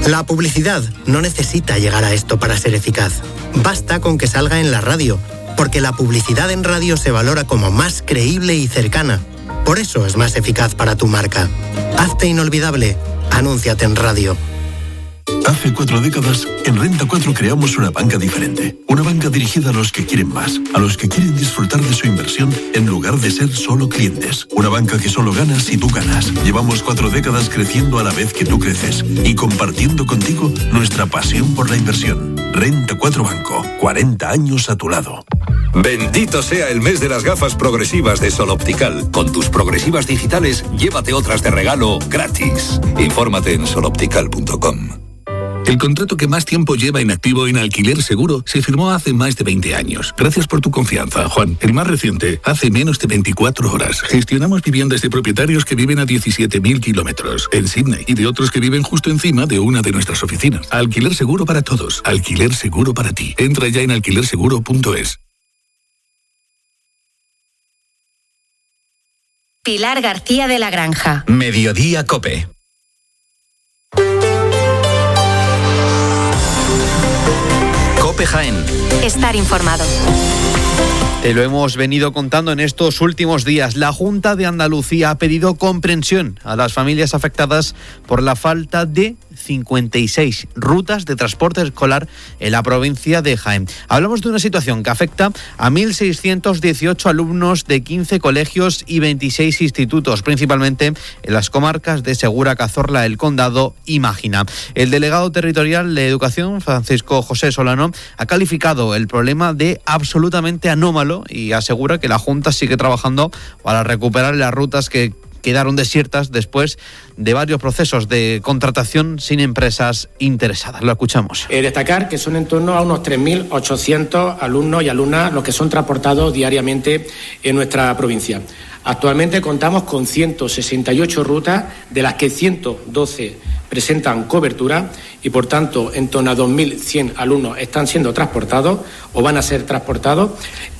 La publicidad no necesita llegar a esto para ser eficaz. Basta con que salga en la radio, porque la publicidad en radio se valora como más creíble y cercana. Por eso es más eficaz para tu marca. Hazte inolvidable. Anúnciate en radio. Hace 4 décadas, en Renta 4 creamos una banca diferente. Una banca dirigida a los que quieren más, a los que quieren disfrutar de su inversión en lugar de ser solo clientes. Una banca que solo gana si tú ganas. Llevamos 4 décadas creciendo a la vez que tú creces y compartiendo contigo nuestra pasión por la inversión. Renta 4 Banco, 40 años a tu lado. Bendito sea el mes de las gafas progresivas de Sol Optical. Con tus progresivas digitales, llévate otras de regalo gratis. Infórmate en soloptical.com. El contrato que más tiempo lleva inactivo en Alquiler Seguro se firmó hace más de 20 años. Gracias por tu confianza, Juan. El más reciente, hace menos de 24 horas. Gestionamos viviendas de propietarios que viven a 17.000 kilómetros en Sydney y de otros que viven justo encima de una de nuestras oficinas. Alquiler Seguro para todos. Alquiler Seguro para ti. Entra ya en alquilerseguro.es. Pilar García de la Granja. Mediodía COPE. COPE Jaén. Estar informado. Te lo hemos venido contando en estos últimos días. La Junta de Andalucía ha pedido comprensión a las familias afectadas por la falta de 56 rutas de transporte escolar en la provincia de Jaén. Hablamos de una situación que afecta a 1.618 alumnos de 15 colegios y 26 institutos, principalmente en las comarcas de Segura, Cazorla, El Condado y Mágina. El delegado territorial de Educación, Francisco José Solano, ha calificado el problema de absolutamente anómalo y asegura que la Junta sigue trabajando para recuperar las rutas que quedaron desiertas después de varios procesos de contratación sin empresas interesadas. Lo escuchamos. Destacar que son en torno a unos 3.800 alumnos y alumnas los que son transportados diariamente en nuestra provincia. Actualmente contamos con 168 rutas, de las que 112 presentan cobertura y, por tanto, en torno a 2.100 alumnos están siendo transportados o van a ser transportados.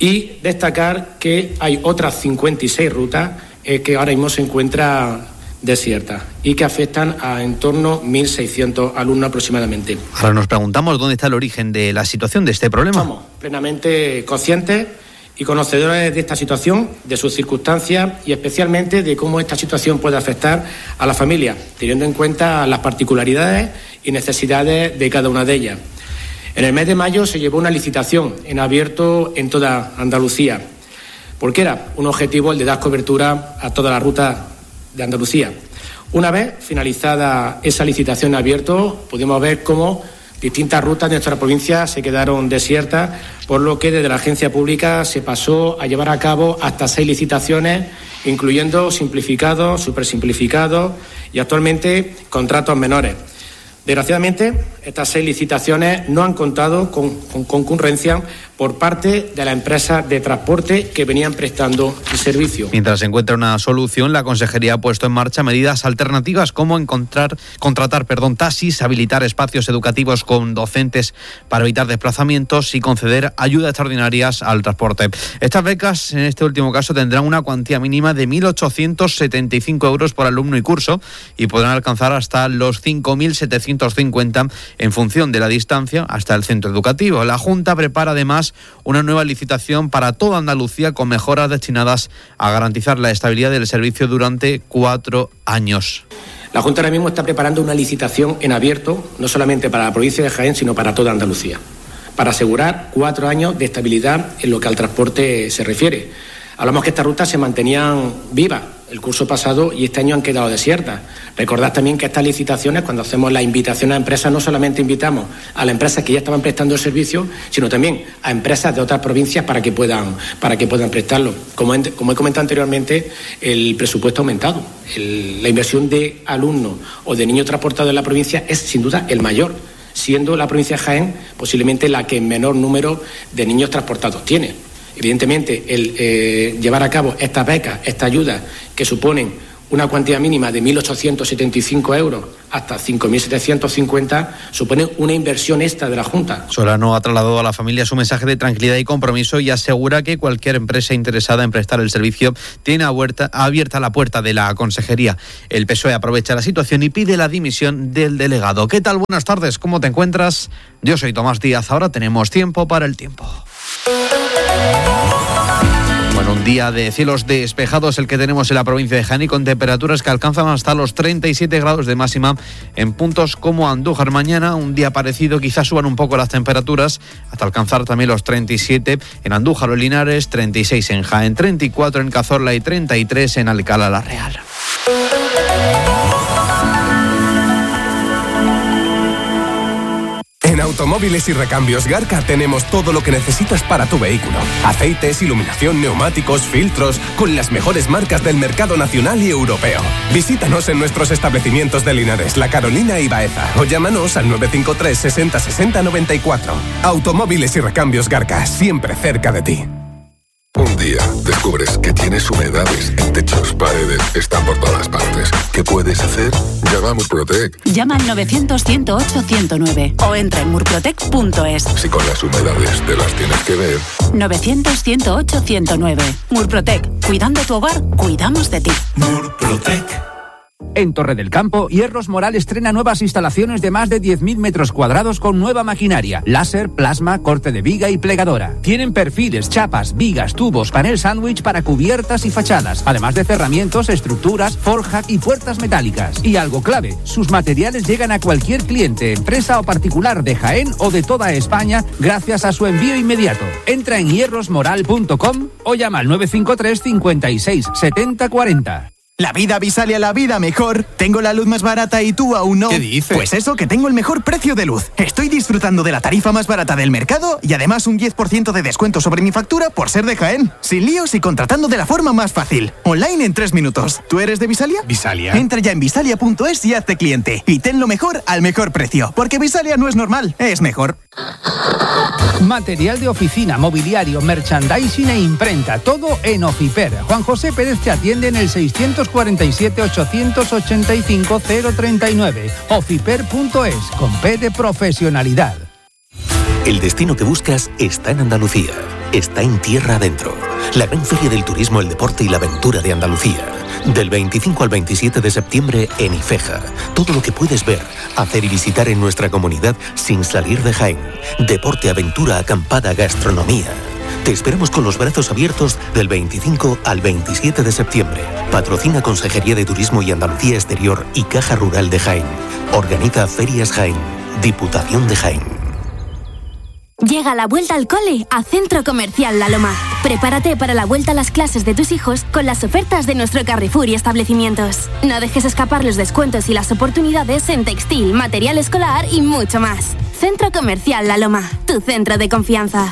Y destacar que hay otras 56 rutas que ahora mismo se encuentran desiertas y que afectan a en torno a 1.600 alumnos aproximadamente. Ahora nos preguntamos dónde está el origen de la situación de este problema. Somos plenamente conscientes y conocedores de esta situación, de sus circunstancias y especialmente de cómo esta situación puede afectar a la familia, teniendo en cuenta las particularidades y necesidades de cada una de ellas. En el mes de mayo se llevó una licitación en abierto en toda Andalucía, porque era un objetivo el de dar cobertura a toda la ruta de Andalucía. Una vez finalizada esa licitación en abierto, pudimos ver cómo distintas rutas de nuestra provincia se quedaron desiertas, por lo que desde la agencia pública se pasó a llevar a cabo hasta 6 licitaciones, incluyendo simplificados, supersimplificados y actualmente contratos menores. Desgraciadamente, estas 6 licitaciones no han contado con concurrencia por parte de las empresas de transporte que venían prestando el servicio. Mientras se encuentra una solución, la Consejería ha puesto en marcha medidas alternativas como contratar taxis, habilitar espacios educativos con docentes para evitar desplazamientos y conceder ayudas extraordinarias al transporte. Estas becas, en este último caso, tendrán una cuantía mínima de 1.875 euros por alumno y curso y podrán alcanzar hasta los 5.750 en función de la distancia hasta el centro educativo. La Junta prepara además una nueva licitación para toda Andalucía con mejoras destinadas a garantizar la estabilidad del servicio durante 4 años. La Junta ahora mismo está preparando una licitación en abierto, no solamente para la provincia de Jaén, sino para toda Andalucía, para asegurar 4 años de estabilidad en lo que al transporte se refiere. Hablamos que estas rutas se mantenían vivas el curso pasado y este año han quedado desiertas. Recordad también que estas licitaciones, cuando hacemos la invitación a empresas, no solamente invitamos a las empresas que ya estaban prestando el servicio, sino también a empresas de otras provincias para que puedan prestarlo. Como he comentado anteriormente, el presupuesto ha aumentado. La inversión de alumnos o de niños transportados en la provincia es sin duda el mayor, siendo la provincia de Jaén posiblemente la que menor número de niños transportados tiene. Evidentemente, el llevar a cabo estas becas, estas ayudas, que suponen una cuantía mínima de 1.875 euros hasta 5.750 supone una inversión extra de la Junta. Solano ha trasladado a la familia su mensaje de tranquilidad y compromiso y asegura que cualquier empresa interesada en prestar el servicio tiene abierta la puerta de la consejería. El PSOE aprovecha la situación y pide la dimisión del delegado. ¿Qué tal? Buenas tardes, ¿cómo te encuentras? Yo soy Tomás Díaz, ahora tenemos tiempo para el tiempo. Bueno, un día de cielos despejados el que tenemos en la provincia de Jaén y con temperaturas que alcanzan hasta los 37 grados de máxima en puntos como Andújar. Mañana un día parecido, quizás suban un poco las temperaturas hasta alcanzar también los 37 en Andújar o Linares, 36 en Jaén, 34 en Cazorla y 33 en Alcalá la Real. En Automóviles y Recambios Garca tenemos todo lo que necesitas para tu vehículo. Aceites, iluminación, neumáticos, filtros, con las mejores marcas del mercado nacional y europeo. Visítanos en nuestros establecimientos de Linares, La Carolina y Baeza o llámanos al 953 60 60 94. Automóviles y Recambios Garca, siempre cerca de ti. Un día descubres que tienes humedades en techos, paredes, están por todas partes. ¿Qué puedes hacer? Llama a Murprotec. Llama al 900-108-109 o entra en murprotec.es. Si con las humedades te las tienes que ver. 900-108-109. Murprotec. Cuidando tu hogar, cuidamos de ti. Murprotec. En Torre del Campo, Hierros Moral estrena nuevas instalaciones de más de 10.000 metros cuadrados con nueva maquinaria, láser, plasma, corte de viga y plegadora. Tienen perfiles, chapas, vigas, tubos, panel sándwich para cubiertas y fachadas, además de cerramientos, estructuras, forja y puertas metálicas. Y algo clave, sus materiales llegan a cualquier cliente, empresa o particular de Jaén o de toda España gracias a su envío inmediato. Entra en hierrosmoral.com o llama al 953 56 70 40. La vida, Visalia, la vida mejor. Tengo la luz más barata y tú aún no. ¿Qué dices? Pues eso, que tengo el mejor precio de luz. Estoy disfrutando de la tarifa más barata del mercado y además un 10% de descuento sobre mi factura por ser de Jaén. Sin líos y contratando de la forma más fácil. Online en 3 minutos. ¿Tú eres de Visalia? ¿Visalia? Entra ya en visalia.es y hazte cliente. Y ten lo mejor al mejor precio. Porque Visalia no es normal, es mejor. Material de oficina, mobiliario, merchandising e imprenta. Todo en Ofiper. Juan José Pérez te atiende en el 647-885-039. Ofiper.es, con P de profesionalidad. El destino que buscas está en Andalucía. Está en Tierra Adentro. La gran feria del turismo, el deporte y la aventura de Andalucía. Del 25 al 27 de septiembre en Ifeja. Todo lo que puedes ver, hacer y visitar en nuestra comunidad sin salir de Jaén. Deporte, aventura, acampada, gastronomía. Te esperamos con los brazos abiertos del 25 al 27 de septiembre. Patrocina Consejería de Turismo y Andalucía Exterior y Caja Rural de Jaén. Organiza Ferias Jaén. Diputación de Jaén. Llega la vuelta al cole a Centro Comercial La Loma. Prepárate para la vuelta a las clases de tus hijos con las ofertas de nuestro Carrefour y establecimientos. No dejes escapar los descuentos y las oportunidades en textil, material escolar y mucho más. Centro Comercial La Loma, tu centro de confianza.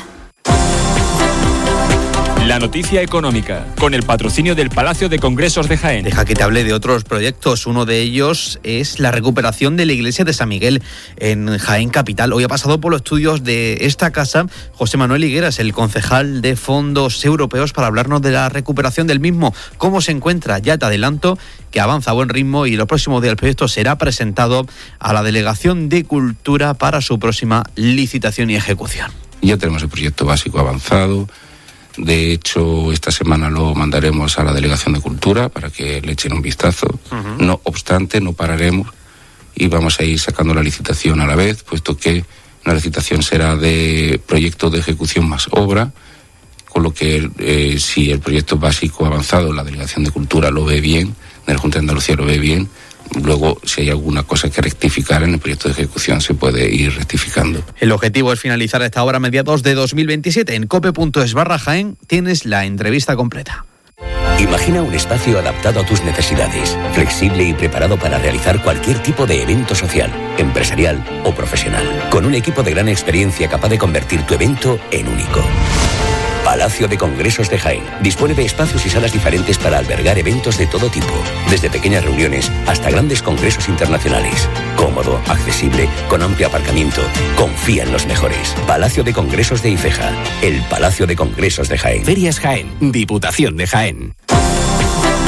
La noticia económica, con el patrocinio del Palacio de Congresos de Jaén. Deja que te hable de otros proyectos. Uno de ellos es la recuperación de la iglesia de San Miguel en Jaén Capital. Hoy ha pasado por los estudios de esta casa José Manuel Higueras, el concejal de Fondos Europeos, para hablarnos de la recuperación del mismo. ¿Cómo se encuentra? Ya te adelanto que avanza a buen ritmo y los próximos días el proyecto será presentado a la Delegación de Cultura para su próxima licitación y ejecución. Ya tenemos el proyecto básico avanzado. De hecho, esta semana lo mandaremos a la Delegación de Cultura para que le echen un vistazo. No obstante, no pararemos y vamos a ir sacando la licitación a la vez, puesto que una licitación será de proyecto de ejecución más obra, con lo que si el proyecto básico avanzado, la Delegación de Cultura lo ve bien, en la Junta de Andalucía lo ve bien, luego, si hay alguna cosa que rectificar en el proyecto de ejecución, se puede ir rectificando. El objetivo es finalizar esta obra a mediados de 2027. En cope.es/Jaén tienes la entrevista completa. Imagina un espacio adaptado a tus necesidades, flexible y preparado para realizar cualquier tipo de evento social, empresarial o profesional, con un equipo de gran experiencia capaz de convertir tu evento en único. Palacio de Congresos de Jaén dispone de espacios y salas diferentes para albergar eventos de todo tipo, desde pequeñas reuniones hasta grandes congresos internacionales. Cómodo, accesible, con amplio aparcamiento. Confía en los mejores. Palacio de Congresos de Ifeja, el Palacio de Congresos de Jaén. Ferias Jaén, Diputación de Jaén. Y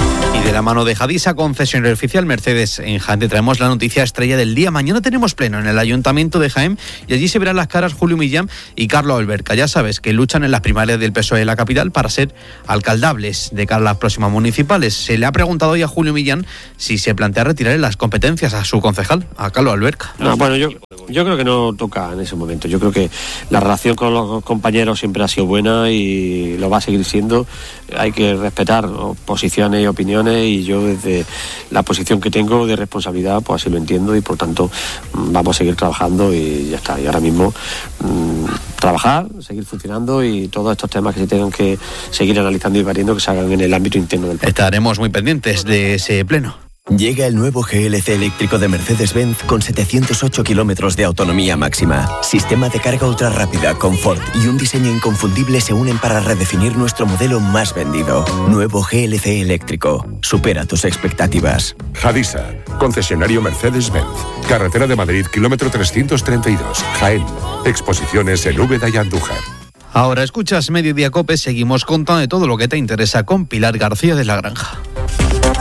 de la mano de Hadisa, concesionario oficial Mercedes en Jaén, te traemos la noticia estrella del día. Mañana tenemos pleno en el Ayuntamiento de Jaén y allí se verán las caras Julio Millán y Carlos Alberca. Ya sabes que luchan en las primarias del PSOE de la capital para ser alcaldables de cara a las próximas municipales. Se le ha preguntado hoy a Julio Millán si se plantea retirar las competencias a su concejal, a Carlos Alberca. No, bueno, yo creo que no toca en ese momento. Yo creo que la relación con los compañeros siempre ha sido buena y lo va a seguir siendo. Hay que respetar posiciones y opiniones, y yo desde la posición que tengo de responsabilidad pues así lo entiendo, y por tanto vamos a seguir trabajando y ya está. Y ahora mismo trabajar, seguir funcionando, y todos estos temas que se tengan que seguir analizando y variando que se hagan en el ámbito interno del país. Estaremos muy pendientes de ese pleno. Llega el nuevo GLC eléctrico de Mercedes-Benz con 708 kilómetros de autonomía máxima. Sistema de carga ultra rápida, confort y un diseño inconfundible se unen para redefinir nuestro modelo más vendido. Nuevo GLC eléctrico. Supera tus expectativas. Hadisa, concesionario Mercedes-Benz. Carretera de Madrid, kilómetro 332, Jaén. Exposiciones en Úbeda y Andújar. Ahora escuchas Mediodía COPE, seguimos contando de todo lo que te interesa con Pilar García de la Granja.